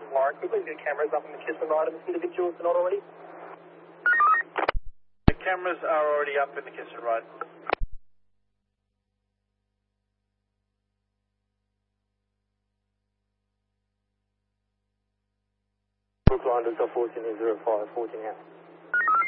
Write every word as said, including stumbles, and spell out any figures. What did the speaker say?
Warren. Can we please get cameras up in the Kissing Ride of this individual if they're not already? The cameras are already up in the Kissing Ride. Brookline, Delta fourteen zero five, fourteen out.